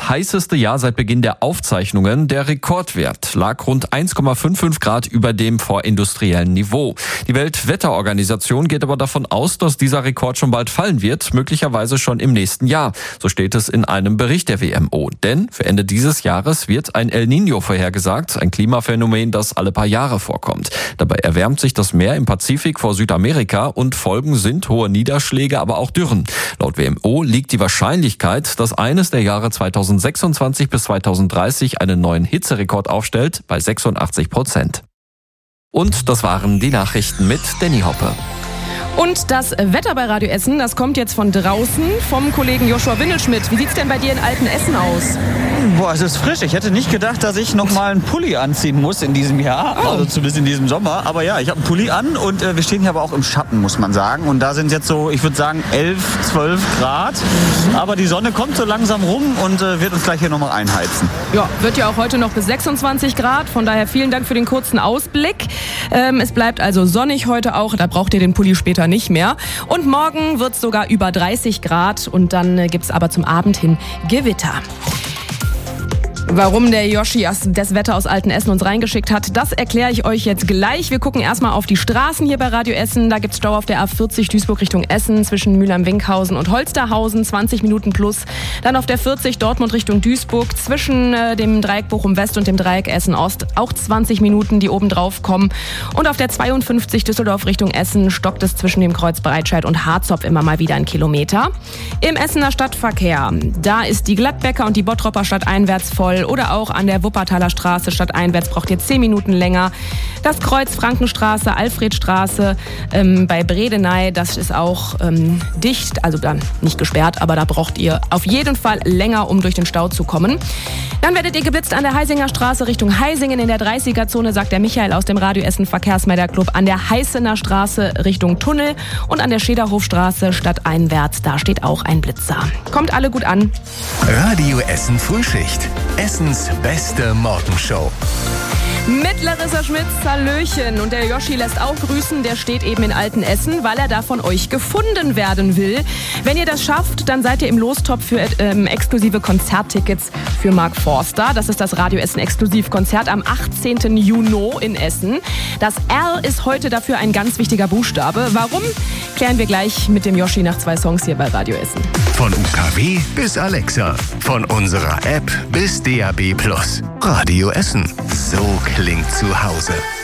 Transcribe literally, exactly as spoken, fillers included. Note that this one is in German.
das heißeste Jahr seit Beginn der Aufzeichnungen. Der Rekordwert lag rund eins Komma fünfundfünfzig Grad über dem vorindustriellen Niveau. Die Weltwetterorganisation geht aber davon aus, dass dieser Rekord schon bald fallen wird, möglicherweise schon im nächsten Jahr. So steht es in einem Bericht der W M O. Denn für Ende dieses Jahres wird ein El Niño vorhergesagt, ein Klimaphänomen, das alle paar Jahre vorkommt. Dabei erwärmt sich das Meer im Pazifik vor Südamerika und Folgen sind hohe Niederschläge, aber auch Dürren. Laut W M O liegt die Wahrscheinlichkeit, dass eines der Jahre zweitausendsechsundzwanzig bis zweitausenddreißig einen neuen Hitzerekord aufstellt, bei sechsundachtzig Prozent. Und das waren die Nachrichten mit Danny Hoppe. Und das Wetter bei Radio Essen, das kommt jetzt von draußen vom Kollegen Joshua Windelschmidt. Wie sieht's denn bei dir in Altenessen aus? Boah, es ist frisch. Ich hätte nicht gedacht, dass ich noch mal einen Pulli anziehen muss in diesem Jahr, oh. also zumindest in diesem Sommer. Aber ja, ich habe einen Pulli an und äh, wir stehen hier aber auch im Schatten, muss man sagen. Und da sind jetzt so, ich würde sagen, elf, zwölf Grad. Aber die Sonne kommt so langsam rum und äh, wird uns gleich hier nochmal einheizen. Ja, wird ja auch heute noch bis sechsundzwanzig Grad. Von daher vielen Dank für den kurzen Ausblick. Ähm, es bleibt also sonnig heute auch. Da braucht ihr den Pulli später nicht mehr. Und morgen wird es sogar über dreißig Grad und dann äh, gibt es aber zum Abend hin Gewitter. Warum der Yoshi das Wetter aus Altenessen uns reingeschickt hat, das erkläre ich euch jetzt gleich. Wir gucken erstmal auf die Straßen hier bei Radio Essen. Da gibt's Stau auf der A vierzig Duisburg Richtung Essen zwischen Mülheim-Winkhausen und Holsterhausen, zwanzig Minuten plus. Dann auf der vierzig Dortmund Richtung Duisburg zwischen äh, dem Dreieck Bochum West und dem Dreieck Essen Ost auch zwanzig Minuten, die oben drauf kommen. Und auf der zweiundfünfzig Düsseldorf Richtung Essen stockt es zwischen dem Kreuz Breitscheid und Harzopf immer mal wieder einen Kilometer. Im Essener Stadtverkehr, da ist die Gladbecker und die Bottropper stadteinwärts voll. Oder auch an der Wuppertaler Straße stadteinwärts braucht ihr zehn Minuten länger. Das Kreuz Frankenstraße, Alfredstraße ähm, bei Bredeney, das ist auch ähm, dicht, also dann nicht gesperrt, aber da braucht ihr auf jeden Fall länger, um durch den Stau zu kommen. Dann werdet ihr geblitzt an der Heisinger Straße Richtung Heisingen in der dreißiger-Zone, sagt der Michael aus dem Radio Essen Verkehrsmelderclub, an der Heißener Straße Richtung Tunnel und an der Schederhofstraße stadteinwärts, da steht auch ein Blitzer. Kommt alle gut an. Radio Essen Frühschicht. Essens beste Morgenshow. Mit Larissa Schmitz, Hallöchen. Und der Yoshi lässt auch grüßen, der steht eben in Altenessen, weil er da von euch gefunden werden will. Wenn ihr das schafft, dann seid ihr im Lostopf für ähm, exklusive Konzerttickets für Mark Forster. Das ist das Radio Essen Exklusivkonzert am achtzehnten Juni in Essen. Das R ist heute dafür ein ganz wichtiger Buchstabe. Warum? Klären wir gleich mit dem Yoshi nach zwei Songs hier bei Radio Essen. Von U K W bis Alexa, von unserer App bis D A B plus. Radio Essen. So klingt zu Hause.